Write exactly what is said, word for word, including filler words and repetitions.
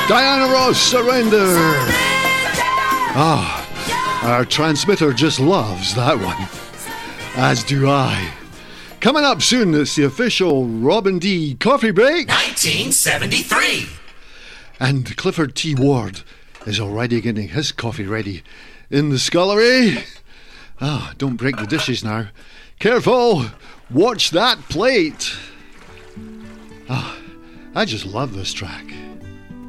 Diana Ross, Surrender. Ah, our transmitter just loves that one. As do I. Coming up soon, it's the official Robin D coffee break. nineteen seventy-three. And Clifford T. Ward is already getting his coffee ready in the scullery. Ah, don't break the dishes now. Careful, watch that plate. Ah, I just love this track.